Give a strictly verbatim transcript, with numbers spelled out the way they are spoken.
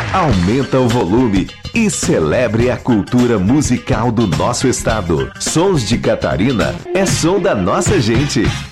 Aumenta o volume e celebre a cultura musical do nosso estado. Sons de Catarina é som da nossa gente.